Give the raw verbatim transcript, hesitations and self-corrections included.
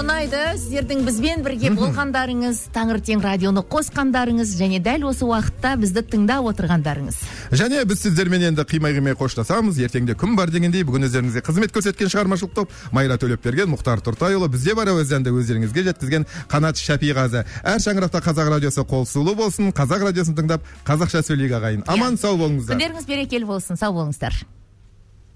ұнайды. Сіздердің бізбен бірге болғандарыңыз, таңертең радионы қосқандарыңыз және дәл осы уақытта бізді тыңдап отырғандарыңыз. Және біз сіздермен енді қимай-қимай қоштасамыз. Ертеңде күн бар дегендей, бүгін өздеріңізге қызмет көрсеткен шығармашылық топ Майра Төлепберген, Мұхтар Тұртайұлы, бізде бар әуезенді өздеріңізге жеткізген Қанат Шапиғазы. Әр шаңырақта Қазақ радиосы қол сулы болсын. Қазақ радиосын тыңдап, қазақша сөйлейік ағайын. Аман сау болыңыздар. Күндеріңіз берекелі болсын. Сау болыңыздар.